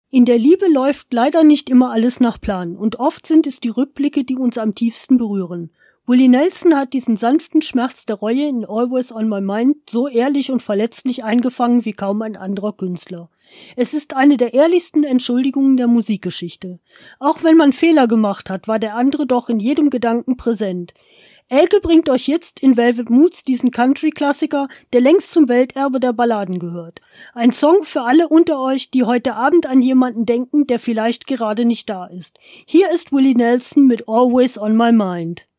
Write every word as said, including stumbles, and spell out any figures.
In der Liebe läuft leider nicht immer alles nach Plan und oft sind es die Rückblicke, die uns am tiefsten berühren. Willie Nelson hat diesen sanften Schmerz der Reue in Always on My Mind so ehrlich und verletzlich eingefangen wie kaum ein anderer Künstler. Es ist eine der ehrlichsten Entschuldigungen der Musikgeschichte. Auch wenn man Fehler gemacht hat, war der andere doch in jedem Gedanken präsent. Elke bringt euch jetzt in Velvet Moods diesen Country-Klassiker, der längst zum Welterbe der Balladen gehört. Ein Song für alle unter euch, die heute Abend an jemanden denken, der vielleicht gerade nicht da ist. Hier ist Willie Nelson mit Always on My Mind.